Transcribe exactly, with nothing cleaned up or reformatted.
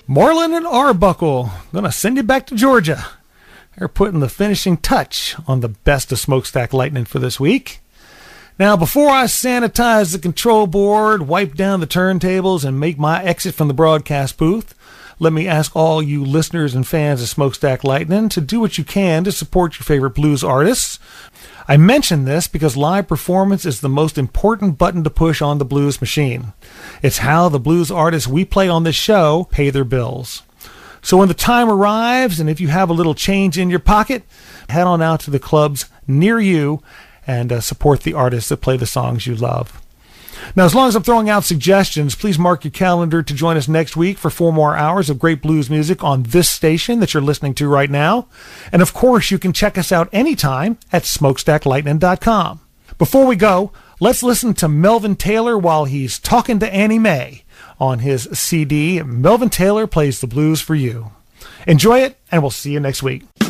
Moreland and Arbuckle, gonna send you back to Georgia. They're putting the finishing touch on the best of Smokestack Lightning for this week. Now, before I sanitize the control board, wipe down the turntables, and make my exit from the broadcast booth, let me ask all you listeners and fans of Smokestack Lightning to do what you can to support your favorite blues artists. I mention this because live performance is the most important button to push on the blues machine. It's how the blues artists we play on this show pay their bills. So when the time arrives, and if you have a little change in your pocket, head on out to the clubs near you and uh, support the artists that play the songs you love. Now, as long as I'm throwing out suggestions, please mark your calendar to join us next week for four more hours of great blues music on this station that you're listening to right now. And of course, you can check us out anytime at smokestack lightning dot com. Before we go, let's listen to Melvin Taylor while he's talking to Annie Mae on his C D, Melvin Taylor Plays the Blues for You. Enjoy it, and we'll see you next week.